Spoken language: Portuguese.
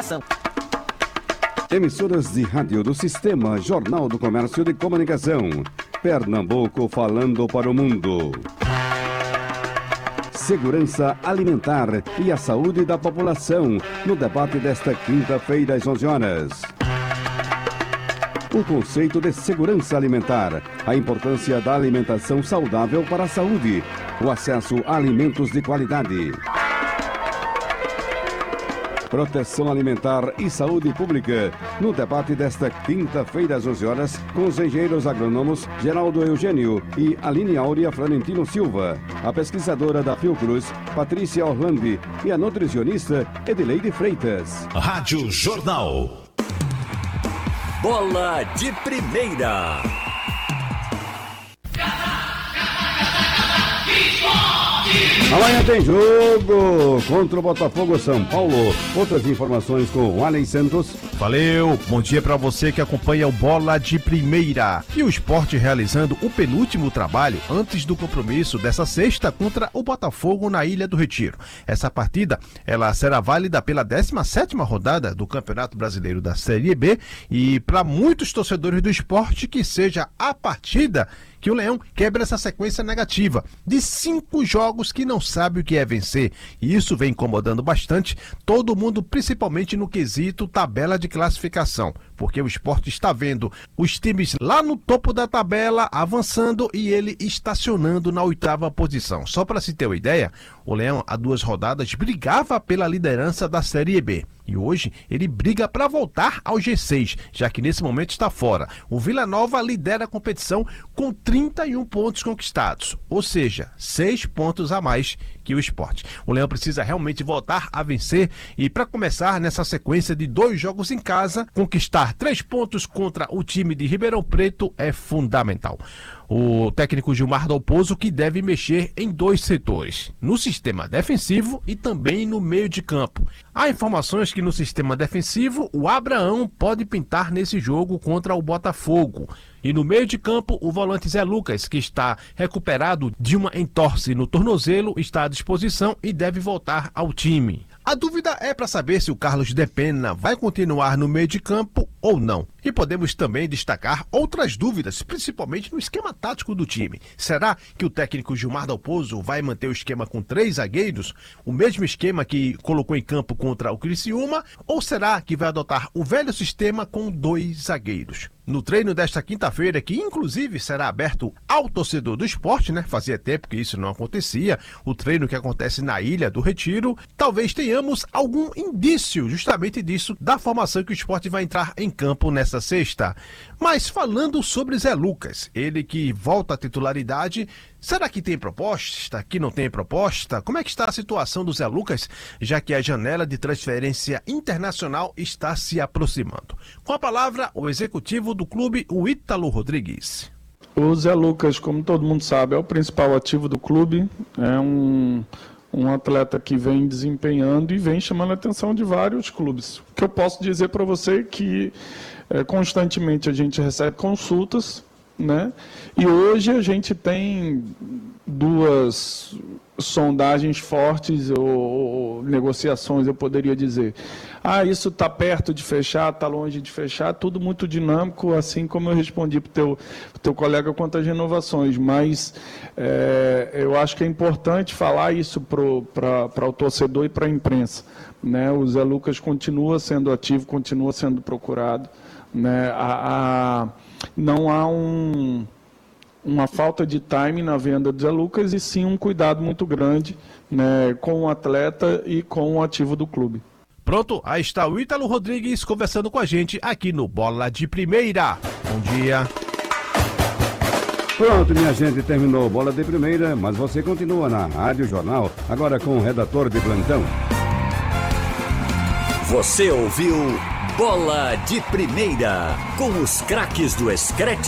comunicação. Emissoras de rádio do Sistema Jornal do Comércio de Comunicação. Pernambuco falando para o mundo. Segurança alimentar e a saúde da população no debate desta quinta-feira às 11 horas. O conceito de segurança alimentar, a importância da alimentação saudável para a saúde, o acesso a alimentos de qualidade. Proteção alimentar e saúde pública, no debate desta quinta-feira às 11 horas, com os engenheiros agrônomos Geraldo Eugênio e Aline Áurea Florentino Silva, a pesquisadora da Fiocruz, Patrícia Orlandi, e a nutricionista Edileide Freitas. Rádio Jornal. Bola de Primeira. Amanhã tem jogo contra o Botafogo São Paulo. Outras informações com o Alen Santos. Valeu, bom dia pra você que acompanha o Bola de Primeira. E o Sport realizando o penúltimo trabalho antes do compromisso dessa sexta contra o Botafogo na Ilha do Retiro. Essa partida, ela será válida pela 17ª rodada do Campeonato Brasileiro da Série B e para muitos torcedores do Sport que seja a partida que o Leão quebra essa sequência negativa de 5 jogos que não sabe o que é vencer. E isso vem incomodando bastante todo mundo, principalmente no quesito tabela de classificação, porque o Sport está vendo os times lá no topo da tabela avançando e ele estacionando na 8ª posição. Só para se ter uma ideia, o Leão há 2 rodadas brigava pela liderança da Série B. E hoje ele briga para voltar ao G6, já que nesse momento está fora. O Vila Nova lidera a competição com 31 pontos conquistados, ou seja, 6 pontos a mais que o Sport. O Leão precisa realmente voltar a vencer e, para começar nessa sequência de 2 jogos em casa, conquistar 3 pontos contra o time de Ribeirão Preto é fundamental. O técnico Gilmar Dalpozo que deve mexer em 2 setores, no sistema defensivo e também no meio de campo. Há informações que no sistema defensivo o Abraão pode pintar nesse jogo contra o Botafogo. E no meio de campo, o volante Zé Lucas, que está recuperado de uma entorse no tornozelo, está à disposição e deve voltar ao time. A dúvida é para saber se o Carlos Depena vai continuar no meio de campo ou não. E podemos também destacar outras dúvidas, principalmente no esquema tático do time. Será que o técnico Gilmar Dalpozo vai manter o esquema com 3 zagueiros, o mesmo esquema que colocou em campo contra o Criciúma, ou será que vai adotar o velho sistema com 2 zagueiros? No treino desta quinta-feira, que inclusive será aberto ao torcedor do Sport, né? Fazia tempo que isso não acontecia, o treino que acontece na Ilha do Retiro, talvez tenhamos algum indício justamente disso, da formação que o Sport vai entrar em campo nesta sexta. Mas falando sobre Zé Lucas, ele que volta à titularidade, será que tem proposta? Que não tem proposta? Como é que está a situação do Zé Lucas, já que a janela de transferência internacional está se aproximando? Com a palavra, o executivo do clube, o Ítalo Rodrigues. O Zé Lucas, como todo mundo sabe, é o principal ativo do clube, é um atleta que vem desempenhando e vem chamando a atenção de vários clubes. O que eu posso dizer para você é que constantemente a gente recebe consultas, né? E hoje a gente tem 2 sondagens fortes ou negociações, eu poderia dizer. Isso está perto de fechar, está longe de fechar, tudo muito dinâmico, assim como eu respondi para o teu colega quanto às renovações, mas eu acho que é importante falar isso para o torcedor e para a imprensa, né? O Zé Lucas continua sendo ativo, continua sendo procurado, né? Não há uma falta de time na venda do Zé Lucas e sim um cuidado muito grande, né, com o atleta e com o ativo do clube. Pronto, aí está o Ítalo Rodrigues conversando com a gente aqui no Bola de Primeira. Bom dia. Pronto, minha gente, terminou Bola de Primeira, mas você continua na Rádio Jornal, agora com o redator de plantão. Você ouviu Bola de Primeira, com os craques do Scratch